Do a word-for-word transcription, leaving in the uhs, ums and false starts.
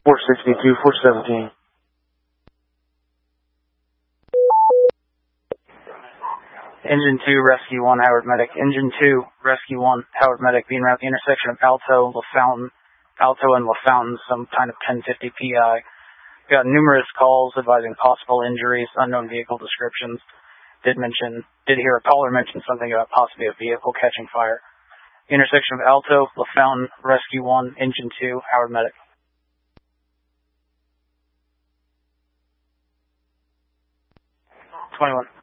four sixty-two, four seventeen. Engine two, Rescue one, Howard Medic. Engine two, Rescue one, Howard Medic, being around the intersection of Alto, LaFountain, Alto and LaFountain, some kind of ten fifty P I. Got numerous calls advising possible injuries, unknown vehicle descriptions. Did mention, did hear a caller mention something about possibly a vehicle catching fire. Intersection of Alto, LaFountain, Rescue one, Engine two, Howard Medic. twenty-one.